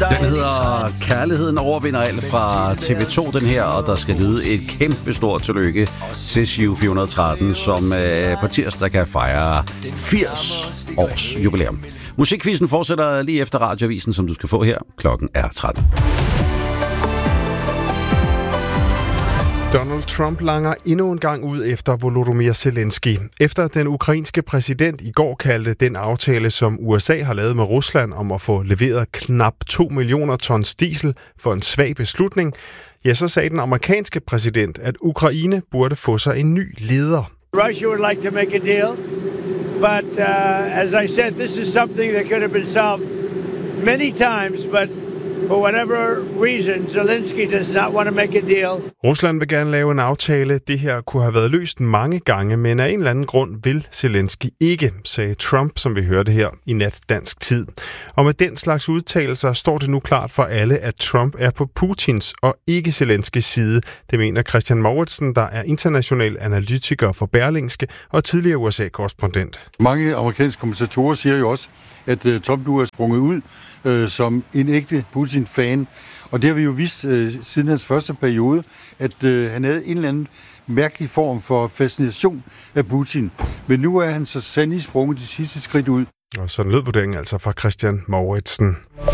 Den hedder Kærligheden overvinder alt fra TV2, den her, og der skal lyde et kæmpe stort tillykke til Giro 413, som på tirsdag kan fejre 80 års jubilæum. Musikquizzen fortsætter lige efter radioavisen, som du skal få her. Klokken er 13. Donald Trump langer endnu en gang ud efter Volodymyr Zelensky. Efter den ukrainske præsident i går kaldte den aftale, som USA har lavet med Rusland om at få leveret knap 2 millioner tons diesel for en svag beslutning, ja, så sagde den amerikanske præsident, at Ukraine burde få sig en ny leder. Russia would like to make a deal, but as I said, this is something that could have been solved many times, but for whatever reason, Zelensky does not want to make a deal. Rusland vil gerne lave en aftale. Det her kunne have været løst mange gange, men af en eller anden grund vil Zelensky ikke, sagde Trump, som vi hørte her i nat dansk tid. Og med den slags udtalelser står det nu klart for alle, at Trump er på Putins og ikke Zelenskys side. Det mener Christian Mouritsen, der er international analytiker for Berlingske og tidligere USA-korrespondent. Mange amerikanske kommentatorer siger jo også, at Trump nu er sprunget ud som en ægte Putin-fan. Og det har vi jo vist siden hans første periode, at han havde en eller anden mærkelig form for fascination af Putin. Men nu er han så sandelig sprunget de sidste skridt ud. Og sådan lød vurderingen altså fra Christian Mouritsen.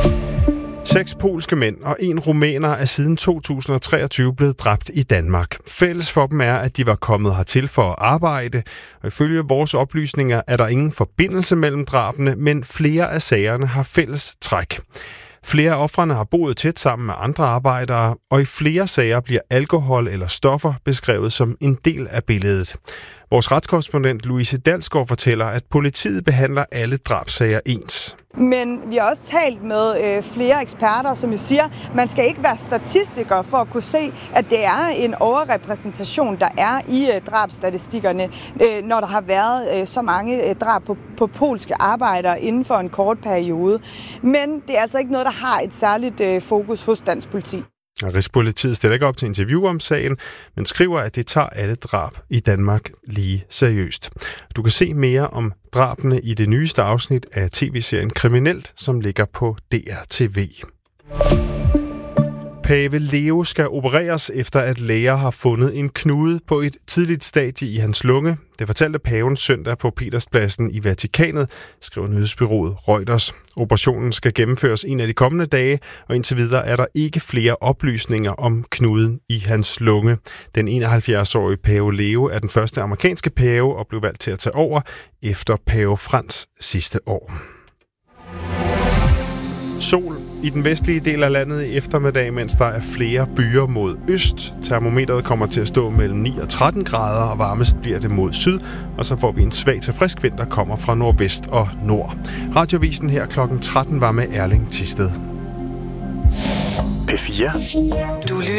6 polske mænd og 1 rumæner er siden 2023 blevet dræbt i Danmark. Fælles for dem er, at de var kommet hertil for at arbejde, og ifølge vores oplysninger er der ingen forbindelse mellem drabene, men flere af sagerne har fælles træk. Flere af ofrene har boet tæt sammen med andre arbejdere, og i flere sager bliver alkohol eller stoffer beskrevet som en del af billedet. Vores retskorrespondent Louise Dalsgaard fortæller, at politiet behandler alle drabssager ens. Men vi har også talt med flere eksperter, som jo siger, at man skal ikke være statistiker for at kunne se, at det er en overrepræsentation, der er i drabsstatistikkerne, når der har været så mange drab på polske arbejdere inden for en kort periode. Men det er altså ikke noget, der har et særligt fokus hos dansk politi. Rigspolitiet stiller ikke op til interview om sagen, men skriver, at det tager alle drab i Danmark lige seriøst. Du kan se mere om drabene i det nyeste afsnit af tv-serien Kriminelt, som ligger på DRTV. Pave Leo skal opereres efter, at læger har fundet en knude på et tidligt stadie i hans lunge. Det fortalte paven søndag på Peterspladsen i Vatikanet, skriver nyhedsbureauet Reuters. Operationen skal gennemføres en af de kommende dage, og indtil videre er der ikke flere oplysninger om knuden i hans lunge. Den 71-årige pave Leo er den første amerikanske pave og blev valgt til at tage over efter pave Frans sidste år. Sol i den vestlige del af landet i eftermiddag, mens der er flere byer mod øst. Termometeret kommer til at stå mellem 9 og 13 grader, og varmest bliver det mod syd. Og så får vi en svag til frisk vind, der kommer fra nordvest og nord. Radiovisen her klokken 13 var med Erling Thisted. P4.